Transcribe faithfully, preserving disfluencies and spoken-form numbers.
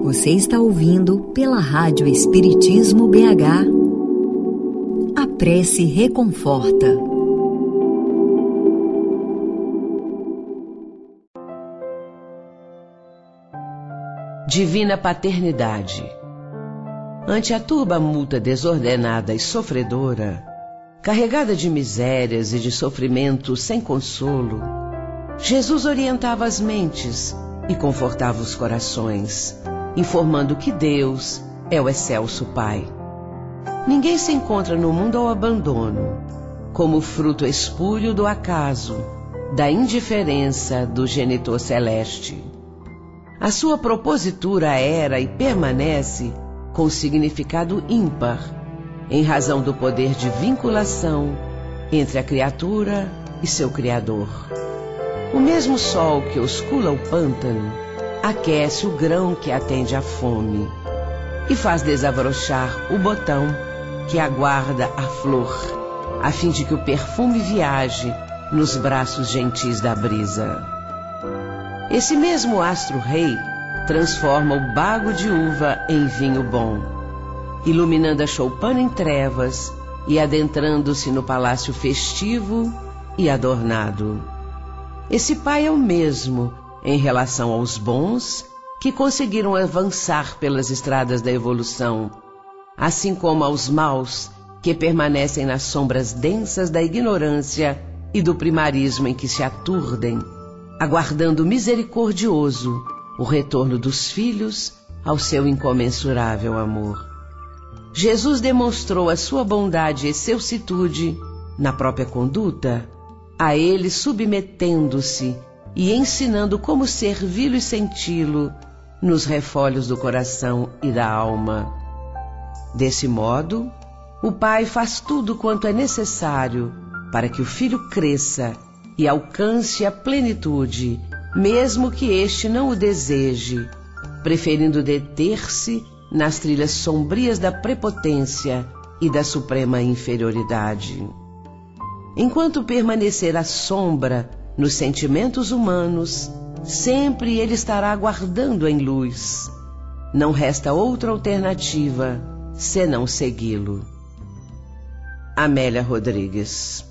Você está ouvindo pela Rádio Espiritismo B H. A prece reconforta. Divina Paternidade. Ante a turba multa desordenada e sofredora, carregada de misérias e de sofrimentos sem consolo, Jesus orientava as mentes e confortava os corações, informando que Deus é o excelso Pai. Ninguém se encontra no mundo ao abandono, como fruto espúrio do acaso, da indiferença do genitor celeste. A sua propositura era e permanece com significado ímpar, em razão do poder de vinculação entre a criatura e seu Criador. O mesmo sol que oscula o pântano aquece o grão que atende à fome e faz desabrochar o botão que aguarda a flor, a fim de que o perfume viaje nos braços gentis da brisa. Esse mesmo astro-rei transforma o bago de uva em vinho bom, iluminando a choupana em trevas e adentrando-se no palácio festivo e adornado. Esse Pai é o mesmo em relação aos bons que conseguiram avançar pelas estradas da evolução, assim como aos maus que permanecem nas sombras densas da ignorância e do primarismo em que se aturdem, aguardando misericordioso o retorno dos filhos ao seu incomensurável amor. Jesus demonstrou a sua bondade e excelsitude na própria conduta, a ele submetendo-se e ensinando como servi-lo e senti-lo nos refolhos do coração e da alma. Desse modo, o Pai faz tudo quanto é necessário para que o filho cresça e alcance a plenitude, mesmo que este não o deseje, preferindo deter-se nas trilhas sombrias da prepotência e da suprema inferioridade. Enquanto permanecer à sombra nos sentimentos humanos, sempre ele estará aguardando em luz. Não resta outra alternativa senão segui-lo. Amélia Rodrigues.